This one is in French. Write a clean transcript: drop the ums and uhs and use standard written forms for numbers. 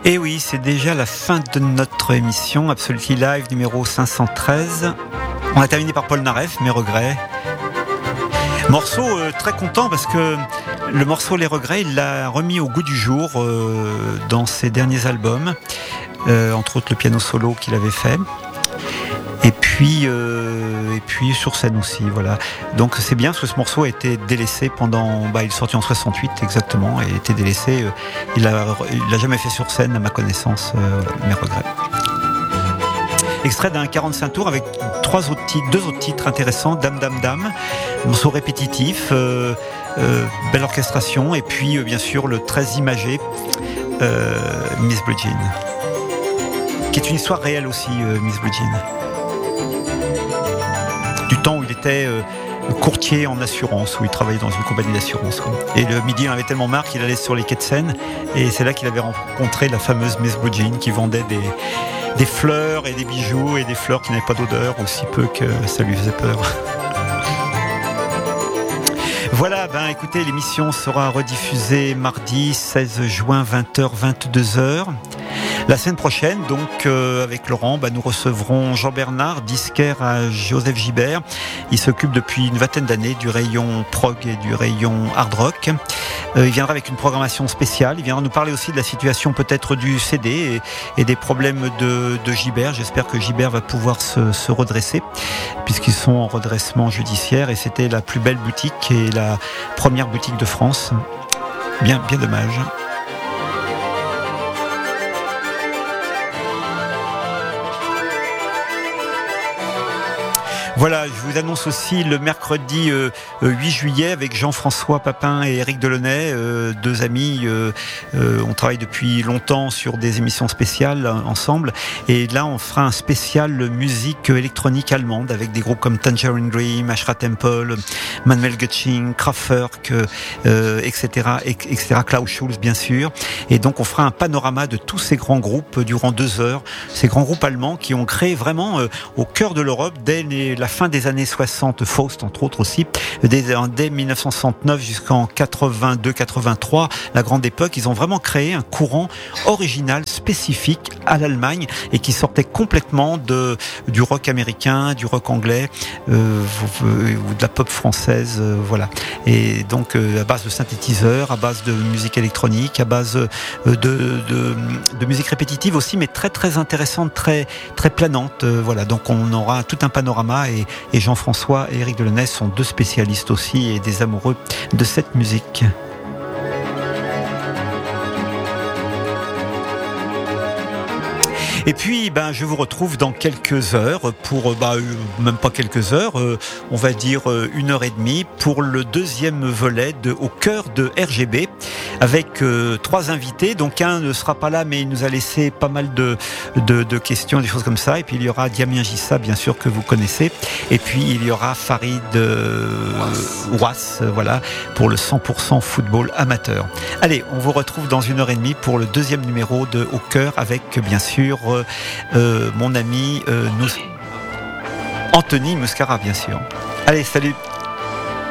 Et oui, c'est déjà la fin de notre émission Absolutely Live numéro 513. On a terminé par Paul Naref, Mes regrets. Morceau très content parce que le morceau Les regrets, il l'a remis au goût du jour dans ses derniers albums, entre autres le piano solo qu'il avait fait. Et puis sur scène aussi, voilà. Donc c'est bien parce que ce morceau a été délaissé pendant... il est sorti en 68 exactement, et a été délaissé. Il l'a jamais fait sur scène à ma connaissance, Mes regrets. Extrait d'un 45 tours avec deux autres titres intéressants, Dame Dame Dame, morceau répétitif, belle orchestration, et puis bien sûr le très imagé Miss Blue Jean, qui est une histoire réelle aussi, Miss Blue Jean. Du temps où il était courtier en assurance, où il travaillait dans une compagnie d'assurance, quoi. Et le midi, il en avait tellement marre qu'il allait sur les quais de Seine, et c'est là qu'il avait rencontré la fameuse Miss Blue Jean qui vendait des fleurs et des bijoux et des fleurs qui n'avaient pas d'odeur, aussi peu que ça lui faisait peur. Voilà, écoutez, l'émission sera rediffusée mardi 16 juin 20h, 22h. La semaine prochaine, donc, avec Laurent, nous recevrons Jean Bernard, disquaire à Joseph Gibert. Il s'occupe depuis une vingtaine d'années du rayon prog et du rayon hard rock. Il viendra avec une programmation spéciale. Il viendra nous parler aussi de la situation peut-être du CD et des problèmes de Gibert. J'espère que Gibert va pouvoir se redresser, puisqu'ils sont en redressement judiciaire, et c'était la plus belle boutique et la première boutique de France. Bien dommage. Voilà, je vous annonce aussi le mercredi 8 juillet avec Jean-François Papin et Éric Delaunay, deux amis. On travaille depuis longtemps sur des émissions spéciales ensemble, et là on fera un spécial musique électronique allemande avec des groupes comme Tangerine Dream, Ashra Temple, Manuel Götzing, Kraftwerk, etc., Klaus Schulze bien sûr. Et donc on fera un panorama de tous ces grands groupes durant 2 heures, ces grands groupes allemands qui ont créé vraiment au cœur de l'Europe dès la fin des années 60, Faust entre autres aussi, dès 1969 jusqu'en 82-83, la grande époque, ils ont vraiment créé un courant original, spécifique à l'Allemagne, et qui sortait complètement du rock américain, du rock anglais, ou de la pop française, voilà. Et donc à base de synthétiseurs, à base de musique électronique, à base de musique répétitive aussi, mais très très intéressante, très très planante, voilà. Donc on aura tout un panorama, et Jean-François et Éric Delaunay sont deux spécialistes aussi et des amoureux de cette musique. Et puis, je vous retrouve dans quelques heures pour, même pas quelques heures, on va dire 1h30 pour le deuxième volet Au cœur de RGB, avec 3 invités. Donc un ne sera pas là, mais il nous a laissé pas mal de questions, des choses comme ça. Et puis il y aura Damien Gissa, bien sûr, que vous connaissez. Et puis il y aura Farid Ouass, voilà, pour le 100% football amateur. Allez, on vous retrouve dans 1h30 pour le deuxième numéro de Au cœur, avec bien sûr mon ami Anthony Muscara, bien sûr. Allez, salut!